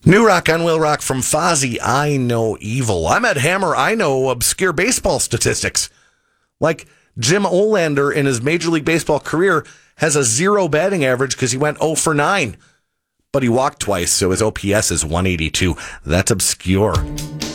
New Rock on Will Rock from Fozzy, I Know Evil. I'm Ed Hammer. I know obscure baseball statistics. Like Jim Olander in his Major League Baseball career has a 0 batting average because he went 0 for 9. But he walked twice, so his OPS is 182. That's obscure.